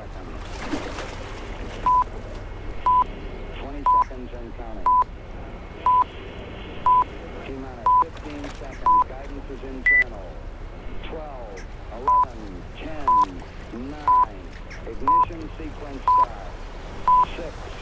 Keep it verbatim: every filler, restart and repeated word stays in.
seconds. twenty seconds and counting. T-minus fifteen seconds. Guidance is internal. twelve, eleven, ten, nine. Ignition sequence start. six,